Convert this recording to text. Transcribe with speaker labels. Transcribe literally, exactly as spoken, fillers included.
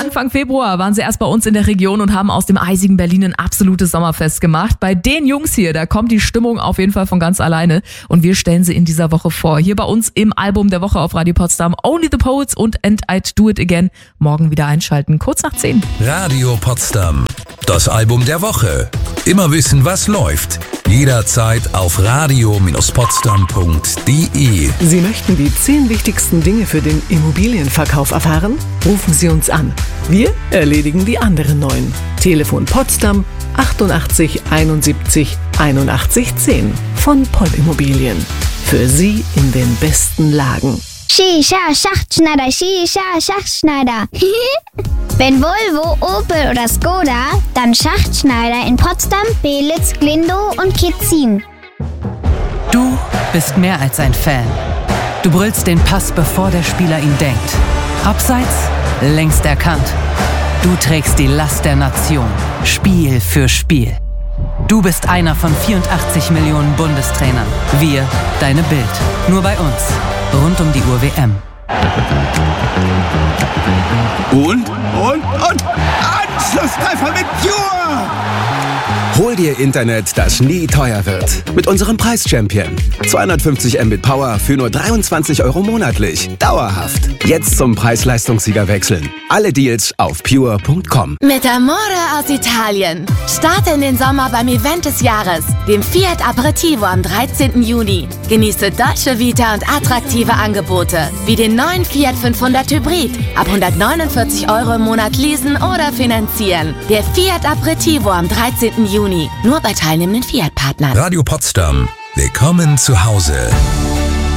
Speaker 1: Anfang Februar waren sie erst bei uns in der Region und haben aus dem eisigen Berlin ein absolutes Sommerfest gemacht. Bei den Jungs hier, da kommt die Stimmung auf jeden Fall von ganz alleine. Und wir stellen sie in dieser Woche vor. Hier bei uns im Album der Woche auf Radio Potsdam. Only the Poets und And I'd Do It Again. Morgen wieder einschalten, kurz nach zehn.
Speaker 2: Radio Potsdam. Das Album der Woche. Immer wissen, was läuft. Jederzeit auf radio Bindestrich potsdam Punkt de.
Speaker 3: Sie möchten die zehn wichtigsten Dinge für den Immobilienverkauf erfahren? Rufen Sie uns an. Wir erledigen die anderen neun. Telefon Potsdam achtundachtzig einundsiebzig einundachtzig zehn von Poll Immobilien. Für Sie in den besten Lagen.
Speaker 4: Shisha, Schachtschneider, Shisha, Schachtschneider. Wenn Volvo, Opel oder Skoda, dann Schachtschneider in Potsdam, Belitz, Glindow und Kitzin.
Speaker 5: Du bist mehr als ein Fan. Du brüllst den Pass, bevor der Spieler ihn denkt. Abseits, längst erkannt. Du trägst die Last der Nation, Spiel für Spiel. Du bist einer von vierundachtzig Millionen Bundestrainern. Wir, deine Bild. Nur bei uns. Rund um die Uhr W M.
Speaker 6: Und, und, und, Anschlusstreffer mit Pure!
Speaker 7: Hol dir Internet, das nie teuer wird. Mit unserem Preis-Champion. zweihundertfünfzig Mbit Power für nur dreiundzwanzig Euro monatlich. Dauerhaft. Jetzt zum Preis-Leistungssieger wechseln. Alle Deals auf pure Punkt com.
Speaker 8: Mit Amore aus Italien. Starte in den Sommer beim Event des Jahres, dem Fiat Aperitivo am dreizehnten Juni. Genieße Dolce Vita und attraktive Angebote, wie den neuen Fiat fünfhundert Hybrid. Ab hundertneunundvierzig Euro im Monat leasen oder finanzieren. Der Fiat Aperitivo am dreizehnten Juni. Nur bei teilnehmenden Fiat-Partnern.
Speaker 2: Radio Potsdam. Willkommen zu Hause.